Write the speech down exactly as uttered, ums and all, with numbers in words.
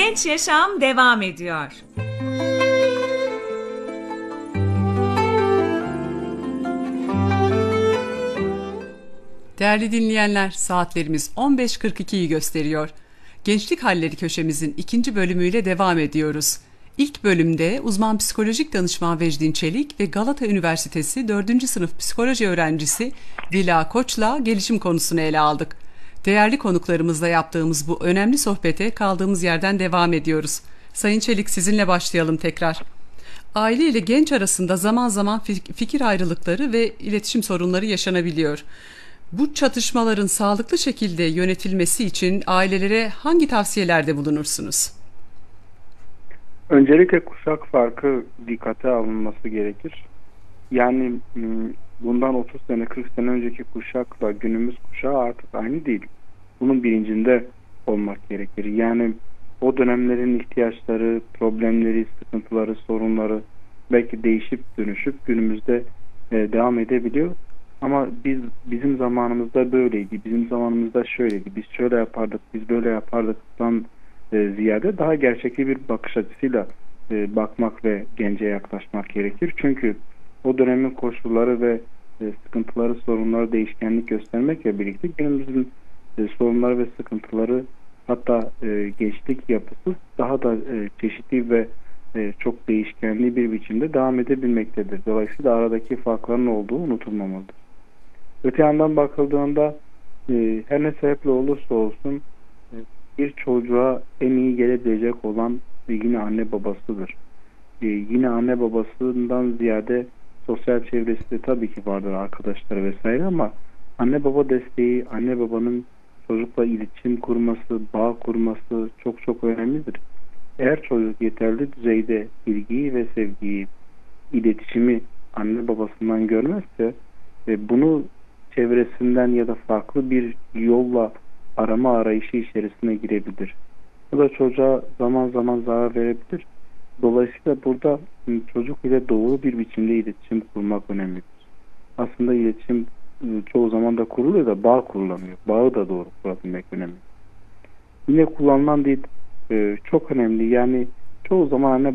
Genç Yaşam devam ediyor. Değerli dinleyenler, saatlerimiz on beş kırk ikiyi gösteriyor. Gençlik Halleri köşemizin ikinci bölümüyle devam ediyoruz. İlk bölümde uzman psikolojik danışman Vecdin Çelik ve Galata Üniversitesi dördüncü sınıf psikoloji öğrencisi Dila Koç'la gelişim konusunu ele aldık. Değerli konuklarımızla yaptığımız bu önemli sohbete kaldığımız yerden devam ediyoruz. Sayın Çelik, sizinle başlayalım tekrar. Aile ile genç arasında zaman zaman fikir ayrılıkları ve iletişim sorunları yaşanabiliyor. Bu çatışmaların sağlıklı şekilde yönetilmesi için ailelere hangi tavsiyelerde bulunursunuz? Öncelikle kuşak farkı dikkate alınması gerekir. Yani bundan otuz sene kırk sene önceki kuşakla günümüz kuşağı artık aynı değil. Bunun bilincinde olmak gerekir. Yani o dönemlerin ihtiyaçları, problemleri, sıkıntıları, sorunları belki değişip dönüşüp günümüzde devam edebiliyor. Ama biz bizim zamanımızda böyleydi, bizim zamanımızda şöyleydi, biz şöyle yapardık, biz böyle yapardıktan e, ziyade daha gerçekçi bir bakış açısıyla e, bakmak ve gence yaklaşmak gerekir. Çünkü o dönemin koşulları ve e, sıkıntıları, sorunları değişkenlik göstermekle birlikte günümüzün e, sorunları ve sıkıntıları, hatta e, gençlik yapısı daha da e, çeşitli ve e, çok değişkenli bir biçimde devam edebilmektedir. Dolayısıyla aradaki farkların olduğu unutulmamalıdır. Öte yandan bakıldığında e, her ne sebeple olursa olsun e, bir çocuğa en iyi gelebilecek olan e, yine anne babasıdır. E, yine anne babasından ziyade sosyal çevresi de tabii ki vardır, arkadaşları vesaire, ama anne baba desteği, anne babanın çocukla iletişim kurması, bağ kurması çok çok önemlidir. Eğer çocuk yeterli düzeyde ilgiyi ve sevgiyi, iletişimi anne babasından görmezse ve bunu çevresinden ya da farklı bir yolla arama arayışı içerisine girebilir. Bu da çocuğa zaman zaman zarar verebilir. Dolayısıyla burada çocuk ile doğru bir biçimde iletişim kurmak önemlidir. Aslında iletişim çoğu zaman da kuruluyor da bağ kurulamıyor. Bağı da doğru kurabilmek önemli. Yine kullanılan dil çok önemli. Yani çoğu zaman anne